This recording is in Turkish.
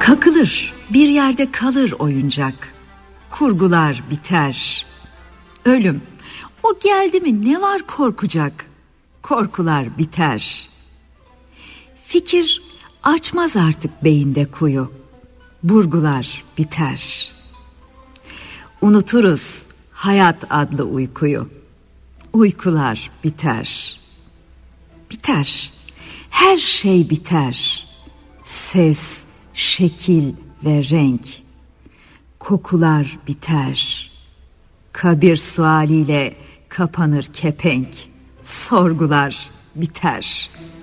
Kakılır, bir yerde kalır oyuncak. Kurgular biter. Ölüm, o geldi mi ne var korkacak? Korkular biter. Fikir açmaz artık beyinde kuyu. Burgular biter. Unuturuz hayat adlı uykuyu. Uykular biter. Biter. Her şey biter. Ses, şekil ve renk. Kokular biter. Kabir sualiyle kapanır kepenk. Sorgular biter.